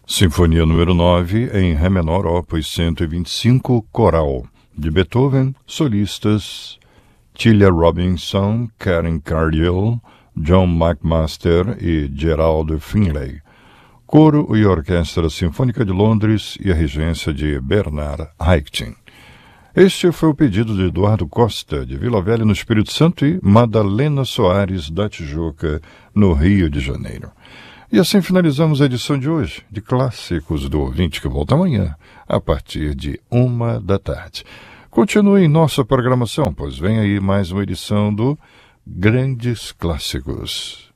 Sinfonia número 9, em Ré menor, opus 125, coral, de Beethoven, solistas, Tilia Robinson, Karen Cardiel, John McMaster e Gerald Finlay. Coro e Orquestra Sinfônica de Londres e a regência de Bernard Haitink. Este foi o pedido de Eduardo Costa, de Vila Velha, no Espírito Santo, e Madalena Soares, da Tijuca, no Rio de Janeiro. E assim finalizamos a edição de hoje, de Clássicos do Ouvinte, que volta amanhã, a partir de 13h. Continue em nossa programação, pois vem aí mais uma edição do Grandes Clássicos.